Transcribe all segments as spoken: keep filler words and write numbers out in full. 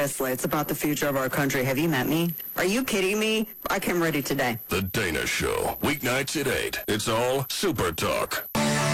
Seriously, it's about the future of our country. Have you met me? Are you kidding me? I came ready today. The Dana Show, weeknights at eight. It's all Super Talk.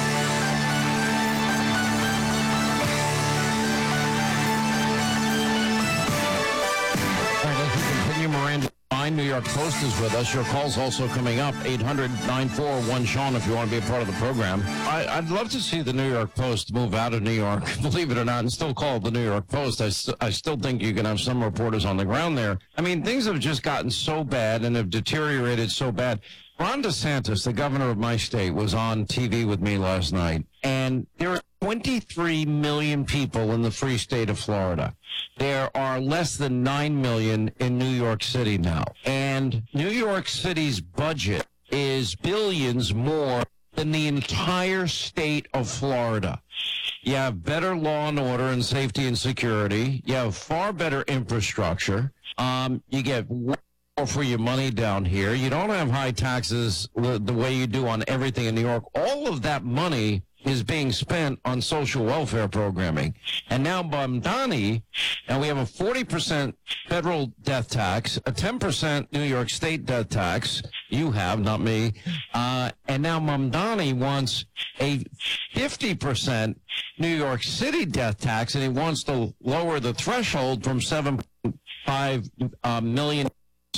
Miranda New York Post is with us. Your call's also coming up. eight hundred nine four one Sean if you want to be a part of the program. I, I'd love to see the New York Post move out of New York, believe it or not, and still call it the New York Post. I, st- I still think you can have some reporters on the ground there. I mean, things have just gotten so bad and have deteriorated so bad. Ron DeSantis, the governor of my state, was on T V with me last night, and there are twenty-three million people in the free state of Florida. There are less than nine million in New York City now. And New York City's budget is billions more than the entire state of Florida. You have better law and order and safety and security. You have far better infrastructure. Um, you get more for your money down here. You don't have high taxes the, the way you do on everything in New York. All of that money is being spent on social welfare programming. And now Mamdani, and we have a forty percent federal death tax, a ten percent New York State death tax. You have, not me. Uh, and now Mamdani wants a fifty percent New York City death tax, and he wants to lower the threshold from seven point five uh, million,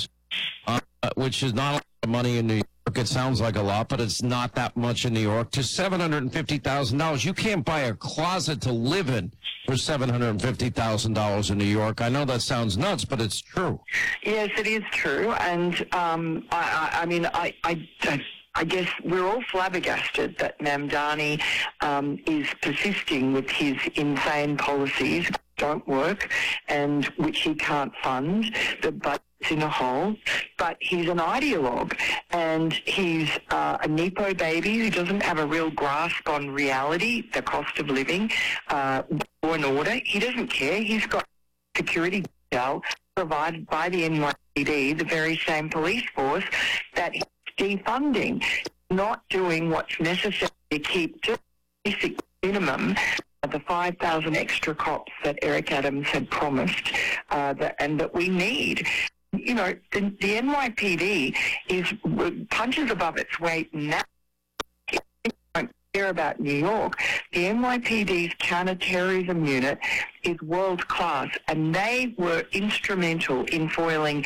uh, which is not a lot of money in New York. It sounds like a lot, but it's not that much in New York, to seven hundred fifty thousand dollars. You can't buy a closet to live in for seven hundred fifty thousand dollars in New York. I know that sounds nuts, but it's true. Yes, it is true. And um, I, I, I mean, I, I, I guess we're all flabbergasted that Mamdani um, is persisting with his insane policies don't work and which he can't fund. The budget's in a hole, but he's an ideologue and he's uh, a Nepo baby who doesn't have a real grasp on reality, the cost of living, uh, law and order. He doesn't care. He's got security detail provided by the N Y P D, the very same police force that he's defunding, not doing what's necessary to keep just basic minimum the five thousand extra cops that Eric Adams had promised uh, that, and that we need. You know, the, the N Y P D is punches above its weight now. If you don't care about New York, the N Y P D's counterterrorism unit is world class, and they were instrumental in foiling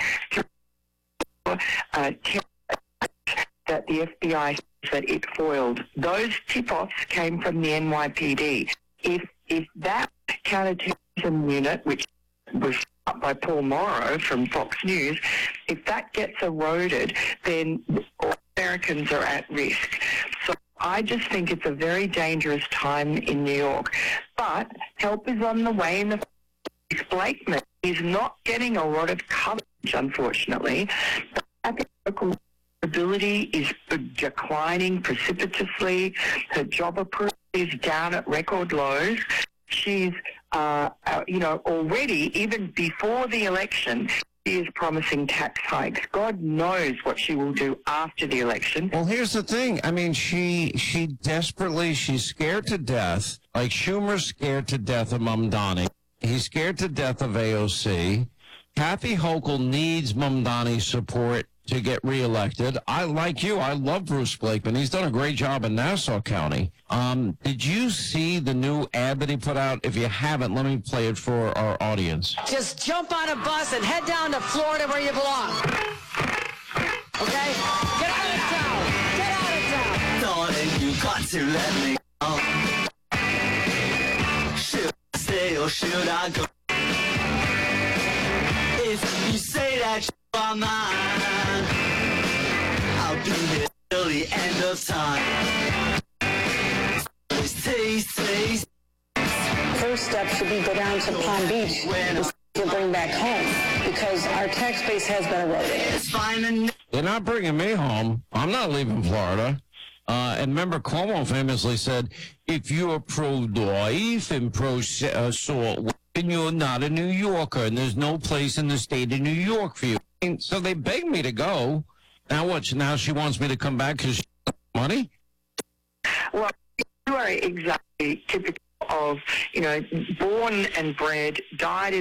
uh, terrorists that the F B I said it foiled. Those tip-offs came from the N Y P D. If if that counterterrorism unit, which was up by Paul Morrow from Fox News, if that gets eroded, then all Americans are at risk. So I just think it's a very dangerous time in New York. But help is on the way in the Blakeman is not getting a lot of coverage, unfortunately. The local ability is declining precipitously. Her job approval is down at record lows. She's, uh, uh, you know, already, even before the election, she is promising tax hikes. God knows what she will do after the election. Well, here's the thing. I mean, she she desperately, she's scared to death. Like Schumer's scared to death of Mamdani. He's scared to death of A O C. Kathy Hochul needs Mamdani's support to get reelected. I, like you, I love Bruce Blakeman. He's done a great job in Nassau County. Um, did you see the new ad that he put out? If you haven't, let me play it for our audience. Just jump on a bus and head down to Florida where you belong. Okay? Get out of town. Get out of town. Darling, you got to let me go. Should I stay or should I go? If you say that you are mine, I'll be here till the end of time. Taste, taste, taste. First step should be go down to Palm Beach and to bring back home, because our tax base has been eroded. It's fine and They're not bringing me home. I'm not leaving Florida. Uh, and remember, Cuomo famously said, if you're pro-life and pro-salt, then you're not a New Yorker, and there's no place in the state of New York for you. And so they begged me to go. Now what? Now she wants me to come back because she has money? Well, you are exactly typical of, you know, born and bred, died in